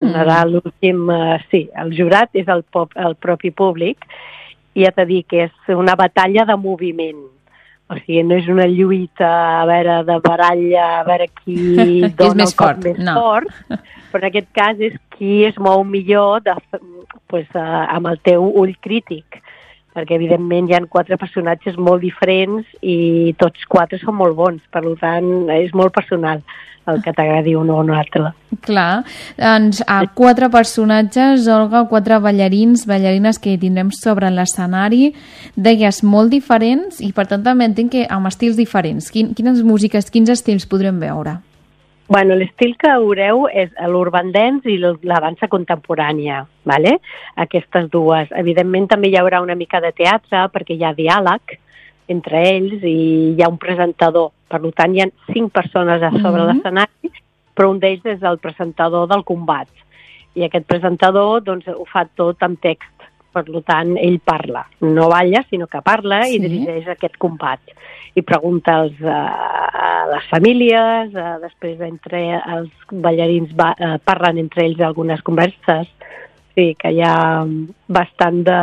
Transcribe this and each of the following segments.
Donarà l'últim... sí, el jurat és el propi públic, i ja t'he dit que és una batalla de moviment. O sigui, no és una lluita, a veure, de baralla, a veure qui dona el cop més fort, però en aquest cas és qui es mou millor amb el teu ull crític, perquè evidentment hi ha 4 personatges molt diferents i tots 4 són molt bons, per tant és molt personal el que t'agradi un o un altre. Clar, doncs 4 personatges, Olga, 4 ballarines que tindrem sobre l'escenari, deies molt diferents i per tant també entenc que amb estils diferents. Quines músiques, quins estils podrem veure? Bueno, l'estil que veureu és l'urban dance i la dansa contemporània, ¿vale? Aquestes dues. Evidentment també hi haurà una mica de teatre perquè hi ha diàleg entre ells i hi ha un presentador. Per tant, hi ha 5 persones a sobre l'escenari, però un d'ells és el presentador del combat. I aquest presentador doncs, ho fa tot amb text. Per tant, ell parla. No balla, sinó que parla i dirigeix aquest combat. I pregunta a les famílies, després entre els ballarins parlen entre ells algunes converses. Sí, que hi ha bastant de...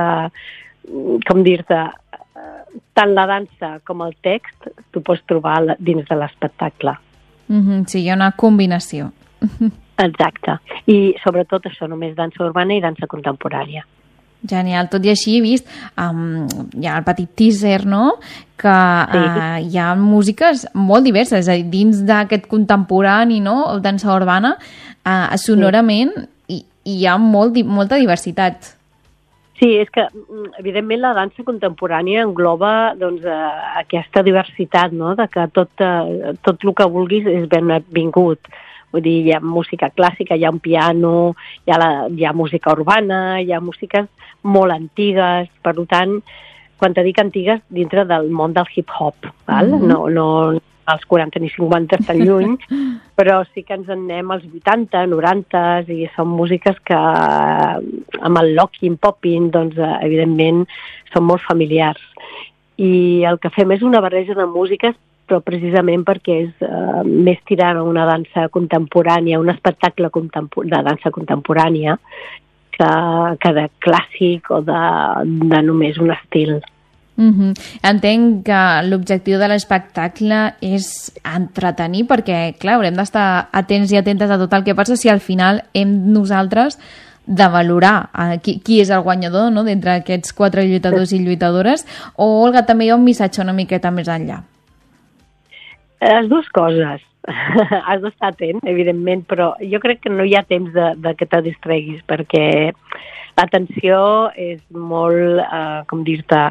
com dir-te... tant la dansa com el text tu pots trobar dins de l'espectacle. Sí, hi ha una combinació. Exacte. I sobretot això, només dansa urbana i dansa contemporània. Genial. Tot i així he vist, hi ha el petit teaser, no?, que hi ha músiques molt diverses, és a dir, dins d'aquest contemporani, no?, o dansa urbana, sonorament hi ha molta diversitat. Sí, és que, evidentment, la dansa contemporània engloba doncs, aquesta diversitat, no?, de que tot el que vulguis és benvingut. Vull dir, hi ha música clàssica, hi ha un piano, hi ha música urbana, hi ha músiques molt antigues, per tant, quan te dic antigues, dintre del món del hip-hop, val? No als 40 ni 50 tan lluny, però sí que ens en anem als 80, 90, i són músiques que amb el locking, popping, doncs, evidentment, són molt familiars. I el que fem és una barreja de músiques, però precisament perquè és més tirant a una dansa contemporània, un espectacle de dansa contemporània, que de clàssic o de només un estil. Entenc que l'objectiu de l'espectacle és entretenir, perquè, clar, haurem d'estar atents i atentes a tot el que passa si al final hem nosaltres de valorar qui és el guanyador, no?, d'entre aquests 4 lluitadors i lluitadores, o, Olga, també hi ha un missatge una miqueta més enllà? Les dues coses. Has d'estar atent, evidentment, però jo crec que no hi ha temps de que te distreguis, perquè l'atenció és molt, com dir-te,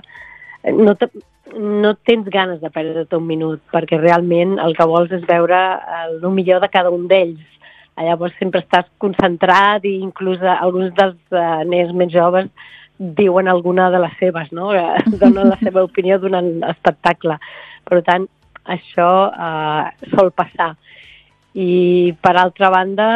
no tens ganes de perdre't un minut, perquè realment el que vols és veure el millor de cada un d'ells. Llavors sempre estàs concentrat i inclús alguns dels nens més joves diuen alguna de les seves, no? Donen la seva opinió durant l'espectacle. Per tant, això sol passar. I per altra banda,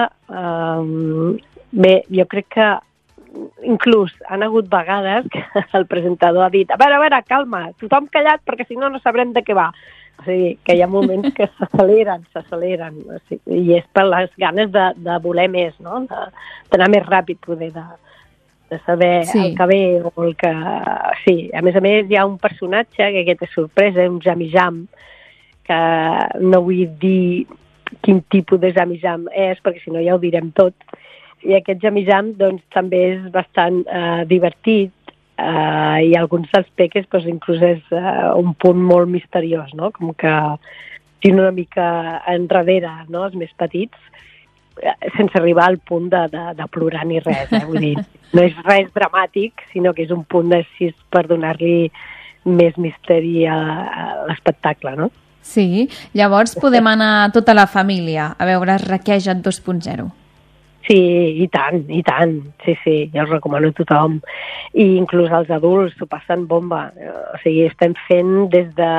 bé, jo crec que inclús han hagut vegades que el presentador ha dit a veure, calma, tothom callat perquè si no sabrem de què va. O sigui, que hi ha moments que s'acceleren. O sigui, i és per les ganes de voler més, no? D'anar més ràpid, poder, de saber el que ve o el que... Sí, a més hi ha un personatge, que aquest és sorpresa, un jammy-jam, que no vull dir quin tipus de jammy-jam és, perquè si no ja ho direm tot. I aquest jammy-jam doncs, també és bastant divertit i alguns dels peques doncs, inclús és un punt molt misteriós, no? Com que tiene una mica enrere, no?, els més petits, sense arribar al punt de plorar ni res. Vull dir, no és res dramàtic, sinó que és un punt així per donar-li més misteri a l'espectacle, no? Sí, llavors podem anar tota la família a veure Requeja't 2.0. Sí, i tant, sí, jo els recomano a tothom. I inclús els adults s'ho passen bomba. O sigui, estem fent des de...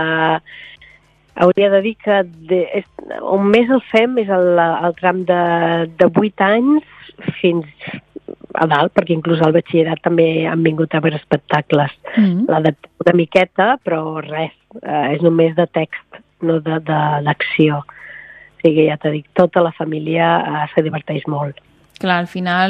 Hauria de dir que on més el fem és el tram de 8 anys fins a dalt, perquè inclús al batxillerat també han vingut a veure espectacles. L'adaptem una miqueta, però res, és només de text, no d'acció. O sigui, ja t'he dit, tota la família se diverteix molt. Clar, al final